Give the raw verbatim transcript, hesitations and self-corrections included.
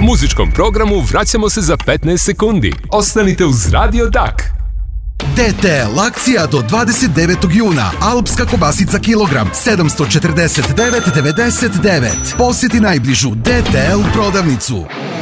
muzičkom programu vraćamo se za petnaest sekundi. Ostanite uz Radio Dak. T T L akcija do dvadeset devetog juna. Alpska kobasica kilogram sedamsto četrdeset devet zarez devedeset devet. Posjeti najbližu D T L prodavnicu.